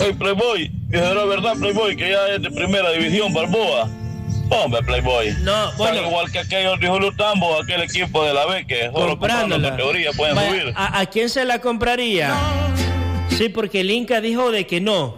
Hey, Playboy, que será verdad, Playboy, que ya es de primera división, Balboa. Hombre, Playboy. No, bueno. Están igual que aquellos de Julutambo, aquel equipo de la B, que solo comprando categoría pueden subir. ¿A quién se la compraría? Sí, porque el Inca dijo de que no.